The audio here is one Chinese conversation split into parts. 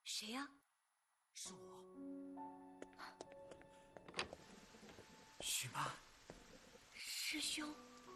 谁呀？ 是我，许妈。 师兄，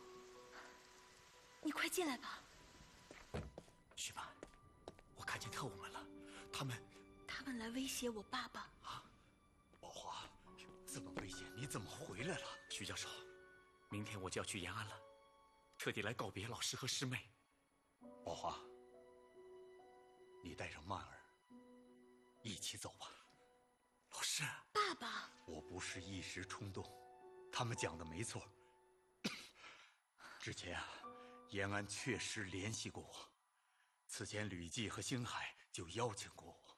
你快进来吧。 许妈，我看见特务们了，他们来威胁我爸爸。 啊！宝华，这么危险，你怎么回来了？徐教授，明天我就要去延安了，特地来告别老师和师妹。宝华，你带上曼儿一起走吧。老师， 爸爸， 我不是一时冲动，他们讲的没错。之前延安确实联系过我，此前吕季和星海就邀请过我。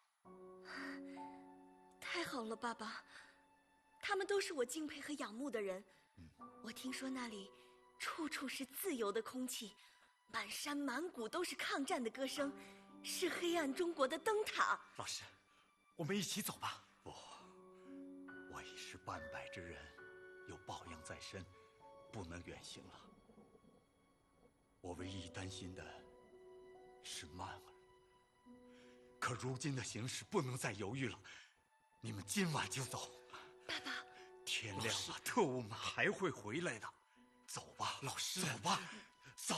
太好了，爸爸，他们都是我敬佩和仰慕的人。我听说那里处处是自由的空气，满山满谷都是抗战的歌声，是黑暗中国的灯塔。 老师，我们一起走吧。不，我已是半百之人，有抱恙在身，不能远行了。我唯一担心的是曼儿，可如今的形势不能再犹豫了，你们今晚就走。 爸爸， 天亮了，特务们还会回来的。走吧，老师，走吧，走。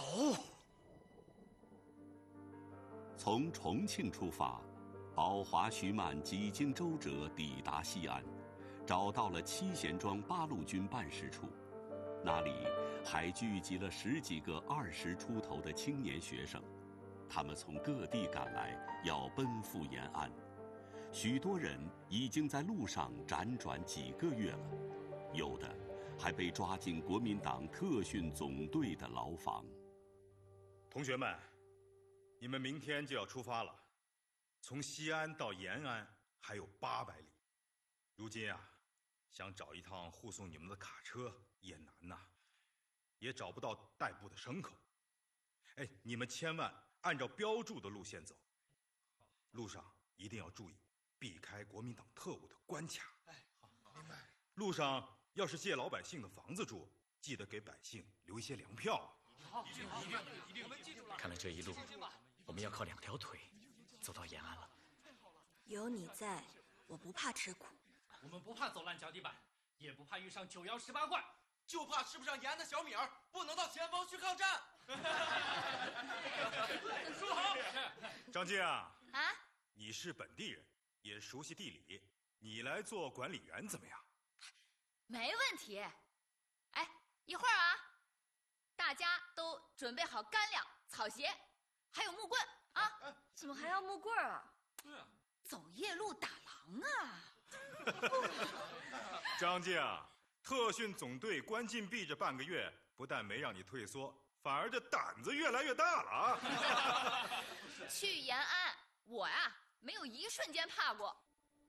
从重庆出发，宝华、徐曼几经周折抵达西安，找到了七贤庄八路军办事处。那里还聚集了10几个20出头的青年学生，他们从各地赶来，要奔赴延安。许多人已经在路上辗转几个月了，有的还被抓进国民党特训总队的牢房。 同学们，你们明天就要出发了，从西安到延安还有800里。如今啊，想找一趟护送你们的卡车也难呐，也找不到代步的牲口。哎，你们千万按照标注的路线走，路上一定要注意避开国民党特务的关卡。 哎，好，明白。 路上要是借老百姓的房子住，记得给百姓留一些粮票。 好，一定，我们记住了。 看来这一路我们要靠2条腿走到延安了。 有你在，我不怕吃苦。 我们不怕走烂脚底板，也不怕遇上9窑18怪， 就怕吃不上延安的小米儿，不能到前方去抗战。 说得好。 张静啊， 你是本地人，也熟悉地理， 你来做管理员怎么样？ 没问题。哎，一会儿啊，大家都准备好干粮、草鞋，还有木棍啊！ 怎么还要木棍啊？ 对啊， 走夜路打狼啊！ 张静，特训总队关禁闭这半个月，不但没让你退缩，反而这胆子越来越大了啊！ 去延安，我呀没有一瞬间怕过。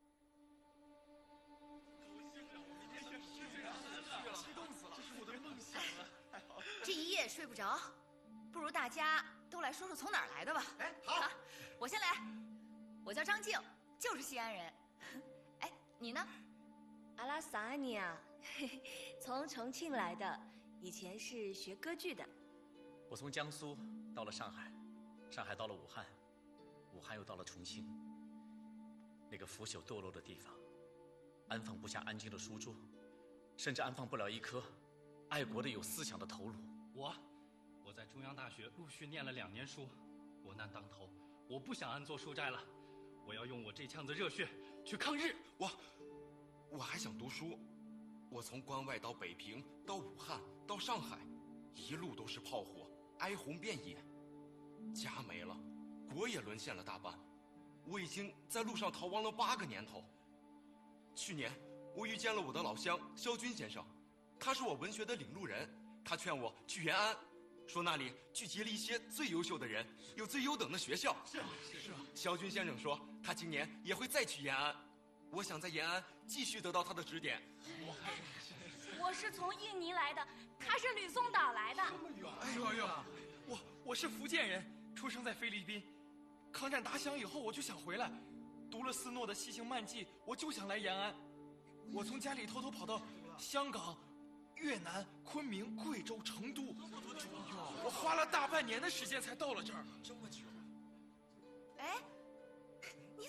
激动死了，这是我的梦想啊！ 这一夜睡不着，不如大家都来说说从哪儿来的吧。 哎，好， 我先来。我叫张静，就是西安人。哎，你呢？ 阿拉萨安尼亚，从重庆来的，以前是学歌剧的。 我从江苏到了上海，上海到了武汉，武汉又到了重庆。那个腐朽堕落的地方，安放不下安静的书桌，甚至安放不了一颗爱国的有思想的头颅。 我在中央大学陆续念了2年书，国难当头，我不想安坐书斋了，我要用我这腔子热血去抗日。 我还想读书，我从关外到北平，到武汉，到上海，一路都是炮火，哀鸿遍野，家没了，国也沦陷了大半，我已经在路上逃亡了8个年头。去年我遇见了我的老乡萧军先生，他是我文学的领路人，他劝我去延安，说那里聚集了一些最优秀的人，有最优等的学校。是啊。萧军先生说他今年也会再去延安，我想在延安继续得到他的指点。 我是从印尼来的，他是吕宋岛来的。 这么远？哎呦， 我是福建人，出生在菲律宾。抗战打响以后，我就想回来，读了斯诺的《西行漫记》，我就想来延安。我从家里偷偷跑到香港、越南、昆明、贵州、成都，我花了大半年的时间才到了这儿。 这么久？ 哎，你怎么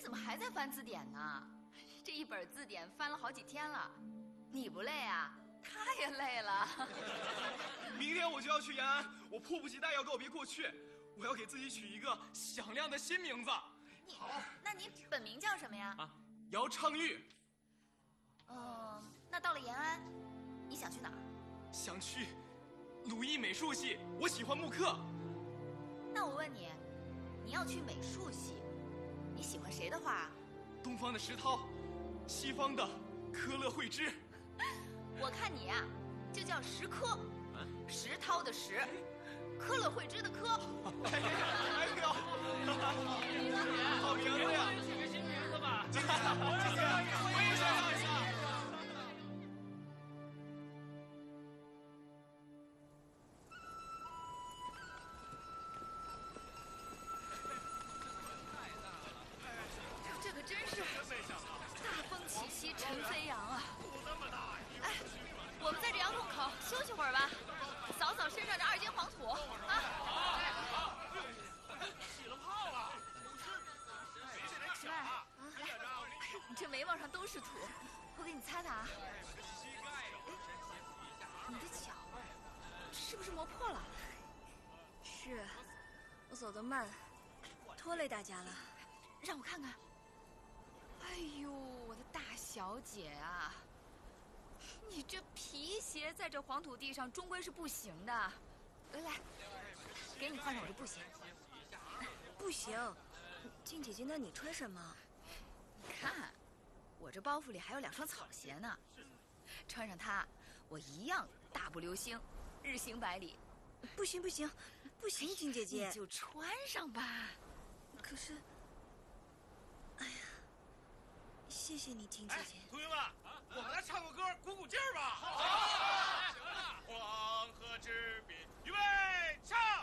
怎么还在翻字典呢？这一本字典翻了好几天了，你不累啊？他也累了。 明天我就要去延安，我迫不及待要告别过去，我要给自己取一个响亮的新名字。 那你本名叫什么呀？ 姚昌钰。 那到了延安，你想去哪儿？ 想去鲁艺美术系，我喜欢木刻。 那我问你，你要去美术系，你喜欢谁的画啊？ 东方的石涛，西方的科勒惠芝。 我看你呀，就叫石科，石涛的石，科勒惠芝的科。 哎呦，好名字呀！ 取个新名字吧。 我也想要一下。 这可真是大风起兮尘飞扬啊！哎，我们在这窑洞口休息会儿吧，扫扫身上这2斤黄土啊！ 起了泡了。 石万，来，你这眉毛上都是土，我给你擦擦啊。你的脚是不是磨破了？ 是，我走得慢，拖累大家了。 让我看看。哎呦，我的大小姐啊，你这皮鞋在这黄土地上终归是不行的。来，给你换上我这布鞋。 不行，静姐姐，那你穿什么？ 你看，我这包袱里还有2双草鞋呢，穿上它，我一样大步流星，日行百里。 不行不行不行，静姐姐， 你就穿上吧。 可是，哎呀，谢谢你，静姐姐。 同学们，我们来唱个歌，鼓鼓劲儿吧。